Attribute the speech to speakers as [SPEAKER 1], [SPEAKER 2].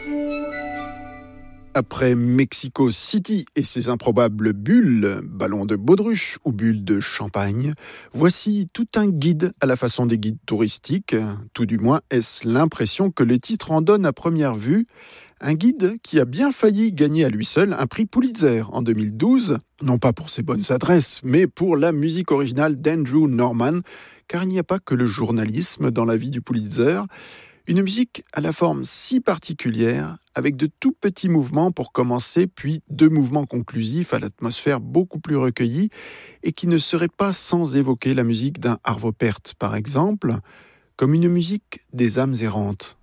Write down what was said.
[SPEAKER 1] Après Mexico City et ses improbables bulles, ballons de baudruche ou bulles de champagne, voici tout un guide à la façon des guides touristiques. Tout du moins est-ce l'impression que le titre en donne à première vue. Un guide qui a bien failli gagner à lui seul un prix Pulitzer en 2012, non pas pour ses bonnes adresses, mais pour la musique originale d'Andrew Norman, car il n'y a pas que le journalisme dans la vie du Pulitzer. Une musique à la forme si particulière, avec de tout petits mouvements pour commencer, puis 2 mouvements conclusifs à l'atmosphère beaucoup plus recueillie, et qui ne serait pas sans évoquer la musique d'un Arvo Pärt, par exemple, comme une musique des âmes errantes.